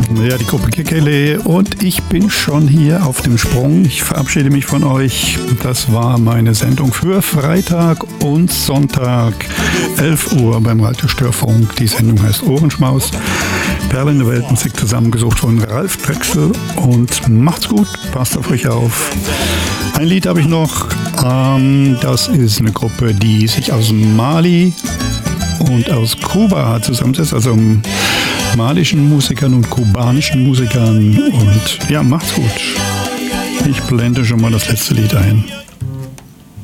Ja, die Gruppe Kekele und ich bin schon hier auf dem Sprung. Ich verabschiede mich von euch. Das war meine Sendung für Freitag und Sonntag, 11 Uhr beim Radio Störfunk. Die Sendung heißt Ohrenschmaus. Perlen der Weltmusik zusammengesucht von Ralf Drechsel. Und macht's gut, passt auf euch auf. Ein Lied habe ich noch. Das ist eine Gruppe, die sich aus Mali und aus Kuba zusammensetzt, also malischen Musikern und kubanischen Musikern. Und ja, macht's gut. Ich blende schon mal das letzte Lied ein.